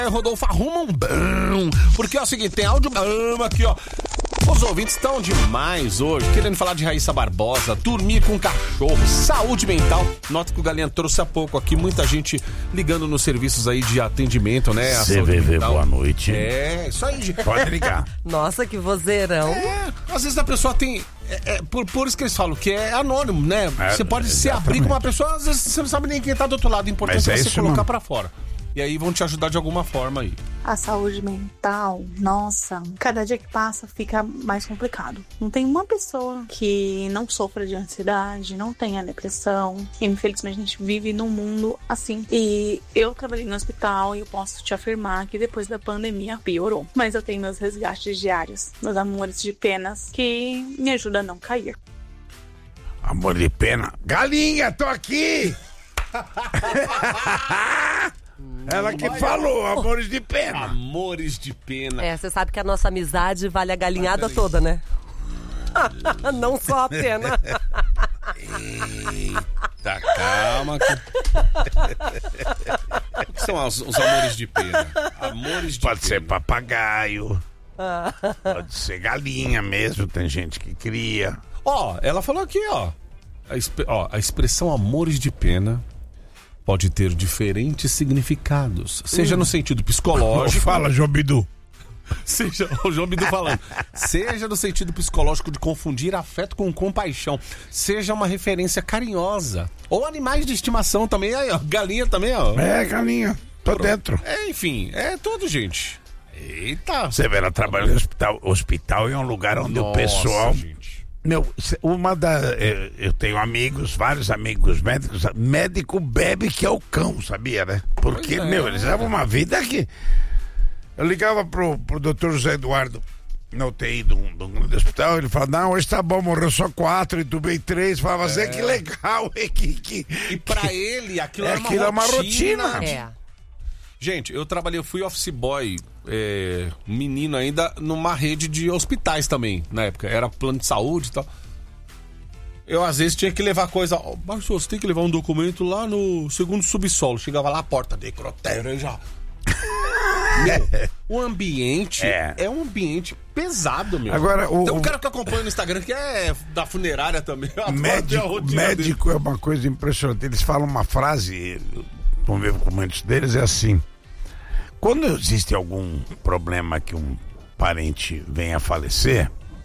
Rodolfo, arruma um bom, porque é o seguinte, tem áudio bom aqui, ó. Os ouvintes estão demais hoje, querendo falar de Raíssa Barbosa, dormir com cachorro, saúde mental. Nota que o Galinha trouxe há pouco aqui, muita gente ligando nos serviços aí de atendimento, né? CVV, boa noite. É, isso aí, gente. Pode ligar. Nossa, que vozeirão. Às vezes a pessoa tem... por isso que eles falam que é anônimo, né? Você pode se abrir com uma pessoa, às vezes você não sabe nem quem tá do outro lado. O importante é você colocar pra fora. E aí vão te ajudar de alguma forma aí. A saúde mental, nossa, cada dia que passa fica mais complicado. Não tem uma pessoa que não sofra de ansiedade, não tenha depressão. Infelizmente a gente vive num mundo assim. E eu trabalhei no hospital e eu posso te afirmar que depois da pandemia piorou. Mas eu tenho meus resgates diários, meus amores de penas que me ajudam a não cair. Amor de pena. Galinha, tô aqui! Ela que falou, amores de pena. Amores de pena. Você sabe que a nossa amizade vale a galinhada toda, né? Não só a pena. Eita, calma. O que são os amores de pena? Amores de Pode pena. ser papagaio. Pode ser galinha mesmo, tem gente que cria. Ó, ela falou aqui, ó. A expressão amores de pena pode ter diferentes significados, seja no sentido psicológico. Fala, João Bidu. Seja o João Bidu falando. Seja no sentido psicológico de confundir afeto com compaixão. Seja uma referência carinhosa. Ou animais de estimação também. Aí, ó. Galinha também, ó. É, galinha. Tô dentro. Enfim, é tudo, gente. Eita. Você vê, ela trabalha no hospital. Hospital é um lugar onde o pessoal... gente. Meu, eu tenho amigos, vários amigos médicos. Médico bebe que é o cão, sabia, né? Porque, eles levam uma vida que... Eu ligava pro doutor José Eduardo na UTI de um grande hospital, ele falava, não, hoje tá bom, morreu só 4, entubei 3, falava, Zé, que legal, E pra ele, aquilo é uma rotina. Gente, eu fui office boy, menino ainda, numa rede de hospitais também, na época. Era plano de saúde e tal. Eu, às vezes, tinha que levar coisa... Mas você tem que levar um documento lá no segundo subsolo. Chegava lá, a porta, necrotério, já... O ambiente é um ambiente pesado, meu. Agora, tem um cara que acompanha no Instagram que é da funerária também. Médico é uma coisa impressionante. Eles falam uma frase, convivo com muitos deles, é assim: quando existe algum problema que um parente venha a falecer,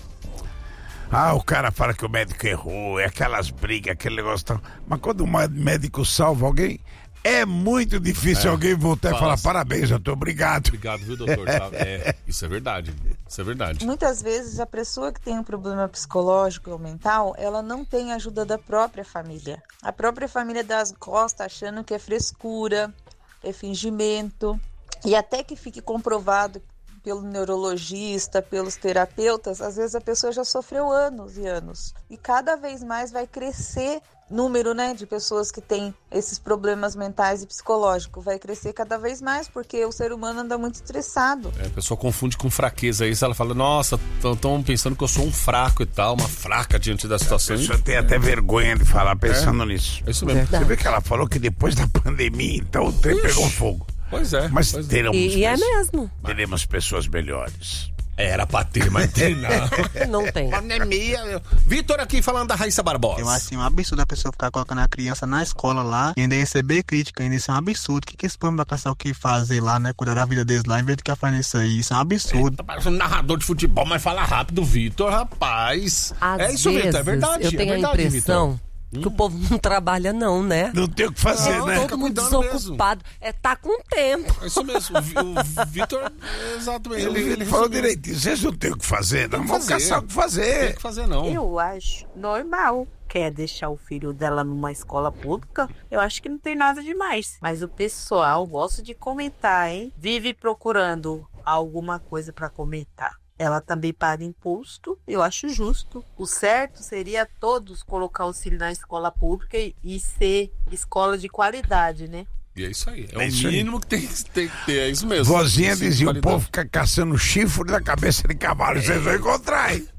o cara fala que o médico errou, é aquelas brigas, aquele negócio tal. Mas quando o médico salva alguém, é muito difícil alguém voltar e falar, parabéns, doutor, obrigado. Obrigado, viu, doutor? Isso é verdade. Isso é verdade. Muitas vezes a pessoa que tem um problema psicológico ou mental, ela não tem ajuda da própria família. A própria família dá as costas achando que é frescura, é fingimento. E até que fique comprovado pelo neurologista, pelos terapeutas, às vezes a pessoa já sofreu anos e anos. E cada vez mais vai crescer número, de pessoas que têm esses problemas mentais e psicológicos. Vai crescer cada vez mais, porque o ser humano anda muito estressado. A pessoa confunde com fraqueza isso. Ela fala, nossa, estão pensando que eu sou um fraco e tal, uma fraca diante da situação. A pessoa tem até vergonha de falar pensando nisso. É isso mesmo. Você vê que ela falou que depois da pandemia, então o trem pegou fogo. Pois é. Mas teremos mesmo. Teremos pessoas melhores. Era pra ter, mas tem não. Não tem. Pandemia. Vitor aqui falando da Raíssa Barbosa. Eu acho assim, um absurdo a pessoa ficar colocando a criança na escola lá e ainda receber crítica, ainda isso é um absurdo. O que esse povo vai caçar o que fazer lá, cuidar da vida deles lá, em vez de ficar fazendo isso aí? Isso é um absurdo. Tá parecendo um narrador de futebol, mas fala rápido, Vitor, rapaz. Às isso mesmo, é verdade. Eu tenho a impressão que o povo não trabalha não, né? Não tem o que fazer, né? Todo mundo desocupado. Tá com tempo. É isso mesmo. O Vitor, exatamente. Ele falou direitinho. Vocês não tem o que fazer, não vão caçar o que fazer. Não tem o que fazer, não. Eu acho normal. Quer deixar o filho dela numa escola pública? Eu acho que não tem nada demais. Mas o pessoal gosta de comentar, hein? Vive procurando alguma coisa pra comentar. Ela também paga imposto, eu acho justo. O certo seria todos colocar o filho na escola pública e ser escola de qualidade, né? E é isso aí. É o mínimo que tem que ter, é isso mesmo. Vozinha dizia, o povo fica caçando chifre da cabeça de cavalo, vocês vão encontrar, hein?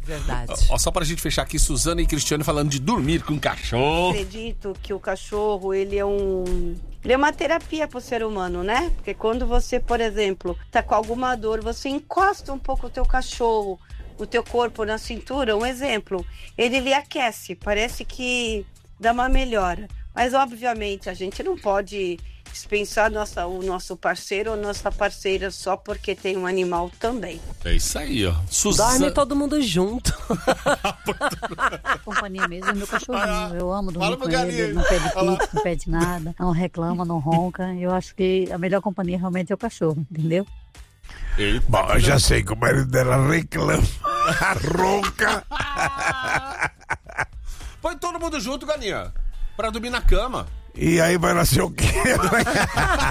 Verdade. Ó, só pra gente fechar aqui, Suzana e Cristiano falando de dormir com cachorro. Acredito que o cachorro, ele é uma terapia pro ser humano, né? Porque quando você, por exemplo, tá com alguma dor, você encosta um pouco o teu cachorro, o teu corpo na cintura, um exemplo, ele lhe aquece, parece que dá uma melhora. Mas, obviamente, a gente não pode dispensar o nosso parceiro ou nossa parceira só porque tem um animal também. É isso aí, ó. Dorme todo mundo junto. A companhia mesmo é meu cachorrinho. Eu amo dormir com ele, não pede pizza, não pede nada, não reclama, não ronca. Eu acho que a melhor companhia realmente é o cachorro, entendeu? Bom, eu já sei que o marido dela reclama, ronca. Põe todo mundo junto, Galinha, pra dormir na cama. E aí vai nascer o quê?